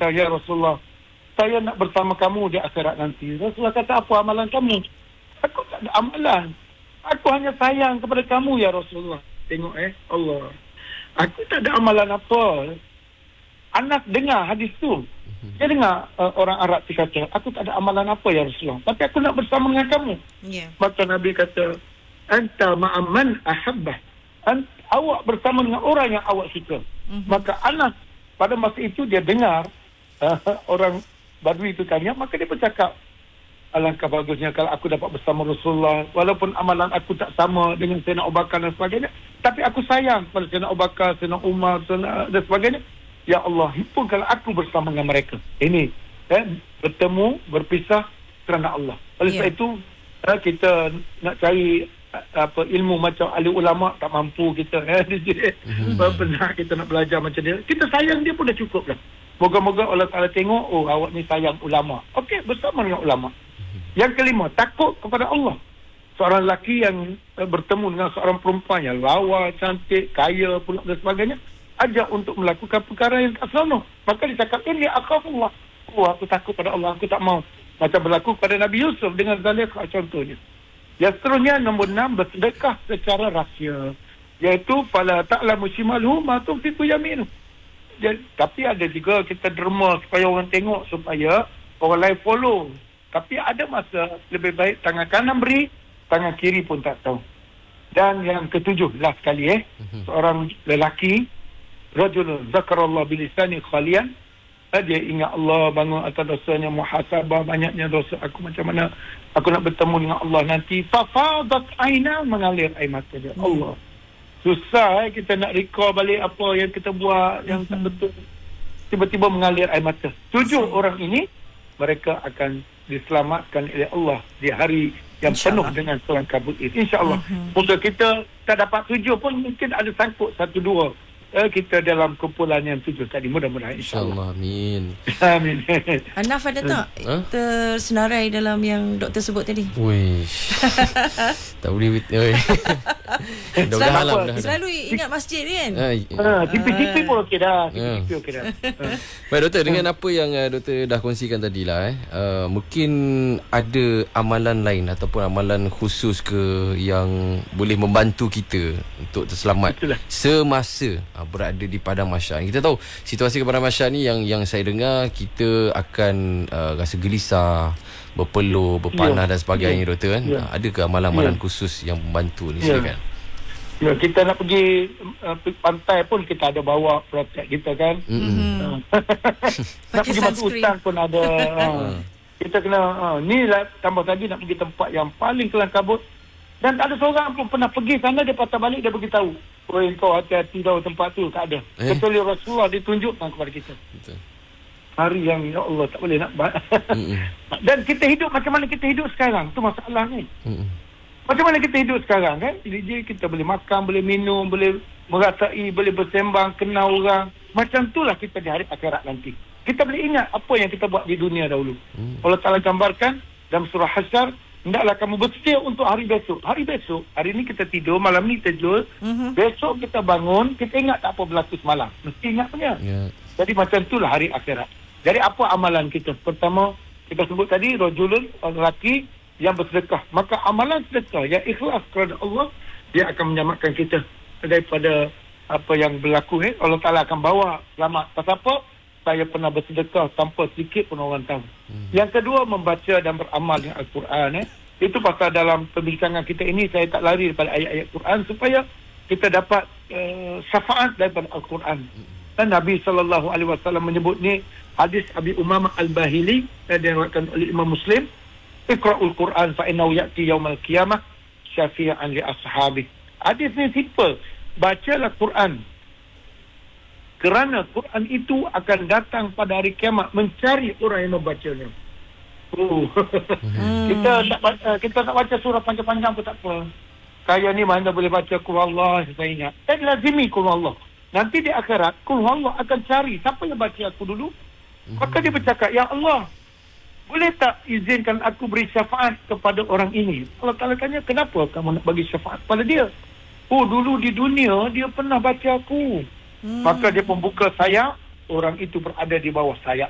kata, ya Rasulullah, saya nak bersama kamu di akhirat nanti. Rasulullah kata, apa amalan kamu? Aku tak ada amalan. Aku hanya sayang kepada kamu, ya Rasulullah. Tengok Allah. Aku tak ada amalan apa. Anas dengar hadis tu. Dia dengar orang Arab tu kata, aku tak ada amalan apa, ya Rasulullah. Tapi aku nak bersama dengan kamu. Maka Nabi kata, anta ma'aman ahabbah. Awak bersama dengan orang yang awak suka. Maka Anas pada masa itu dia dengar orang Badui itu tanya, maka dia bercakap, alangkah bagusnya kalau aku dapat bersama Rasulullah, walaupun amalan aku tak sama dengan Sayyidina Abu Bakar dan sebagainya, tapi aku sayang pada Sayyidina Abu Bakar, Sayyidina Umar dan sebagainya. Ya Allah, himpunkanlah aku bersama dengan mereka. Ini bertemu, berpisah kerana Allah. Oleh sebab itu kita nak cari ilmu macam ahli ulama tak mampu kita. Pernah kita nak belajar macam dia. Kita sayang dia pun dah cukup lah. Moga-moga Allah Ta'ala tengok, oh awak ni sayang ulama. Okey, bersama dengan ulama. Yang kelima, takut kepada Allah. Seorang lelaki yang bertemu dengan seorang perempuan yang lawa, cantik, kaya pula dan sebagainya, ajak untuk melakukan perkara yang tak senonoh. Maka dia cakap, ini akhafullah. Oh, aku takut pada Allah, aku tak mau. Macam berlaku pada Nabi Yusuf dengan Zulaikha contohnya. Yang seterusnya, nombor 6, bersedekah secara rahsia. Iaitu, fala ta'lamu shimaluhu ma tunfiqu yaminuh. Tapi ada juga kita derma supaya orang tengok, supaya orang lain follow. Tapi ada masa lebih baik tangan kanan beri, tangan kiri pun tak tahu. Dan yang ketujuh, last sekali seorang lelaki, rajulun zakarallah bilisani khalian, dia ingat Allah, bangun atas dosanya, muhasabah, banyaknya dosa aku, macam mana aku nak bertemu dengan Allah nanti. Fafadat aina, mengalir air mata dia. Allah, susah kita nak recall balik apa yang kita buat yang tak betul. Tiba-tiba mengalir air mata. 7 orang ini, mereka akan diselamatkan oleh Allah di hari yang penuh dengan solat kabut ini. InsyaAllah. Moga kita tak dapat 7 pun, mungkin ada sangkut 1-2 kita dalam kumpulan yang 7 tadi. Mudah-mudahan insyaAllah. Amin. Amin. Anaf ada tak tersenarai dalam yang doktor sebut tadi? Wish. Tak boleh. Selalu ingat masjid kan? Tipi-tipi pun okey dah. Tipi-tipi okey dah. Baik doktor, dengan apa yang doktor dah kongsikan tadi lah, mungkin ada amalan lain ataupun amalan khusus ke yang boleh membantu kita untuk terselamat semasa berada di padang mahsyar. Kita tahu situasi padang mahsyar ni yang saya dengar, kita akan rasa gelisah, berpeluh, berpanah dan sebagainya, doktor kan. Adakah amalan-amalan khusus yang membantu ni? Silakan. Kita nak pergi pantai pun kita ada bawa protect kita kan. Nak pergi batu hutan pun ada. Kita kena ni lah, tambah lagi nak pergi tempat yang paling kelam kabut, dan tak ada seorang pun pernah pergi sana, dia patah balik, dia beritahu, oh kau hati-hati tahu tempat tu. Tak ada. Kecuali Rasulullah ditunjukkan kepada kita. Betul. Hari yang ya Allah tak boleh nak dan kita hidup macam mana kita hidup sekarang, tu masalah ni. Macam mana kita hidup sekarang kan? Jadi kita boleh makan, boleh minum, boleh merasai, boleh bersembang, kenal orang. Macam itulah kita di hari akhirat nanti. Kita boleh ingat apa yang kita buat di dunia dahulu. Allah Ta'ala gambarkan dalam surah Hasyr, hendaklah kamu bersedia untuk hari besok. Hari besok, hari ni kita tidur, malam ni tidur, besok kita bangun, kita ingat tak apa berlaku semalam. Mesti ingat punya. Jadi macam itulah hari akhirat. Jadi apa amalan kita? Pertama, kita sebut tadi, rajulun, lelaki yang bersedekah. Maka amalan sedekah yang ikhlas kepada Allah, dia akan menyelamatkan kita daripada apa yang berlaku. Allah Ta'ala akan bawa selamat. Pasal apa? Saya pernah bersedekah tanpa sedikit pun orang tahu. Yang kedua, membaca dan beramal dengan Al-Quran. Itu pasal dalam perbincangan kita ini, saya tak lari daripada ayat-ayat Quran supaya kita dapat syafaat daripada Al-Quran. Dan Nabi SAW menyebut ni, hadis Abi Umamah Al-Bahili yang diriwayatkan oleh Imam Muslim, Iqra'ul Quran fa'innahu ya'ti yawmal qiyamah syafi'an li ashabih. Hadis ni simple. Bacalah Quran, kerana Quran itu akan datang pada hari kiamat mencari orang yang membacanya. Kita tak baca surah panjang-panjang pun tak apa. Kaya ni mana boleh baca Qul Allah, saya ingat. Dan lazimi Qul Allah. Nanti di akhirat, Qul Allah akan cari siapa yang baca aku dulu. Maka dia bercakap, ya Allah, boleh tak izinkan aku beri syafaat kepada orang ini? Allah Ta'ala tanya, kenapa kamu nak bagi syafaat pada dia? Oh, dulu di dunia dia pernah baca aku. Maka dia pun buka sayap, orang itu berada di bawah sayap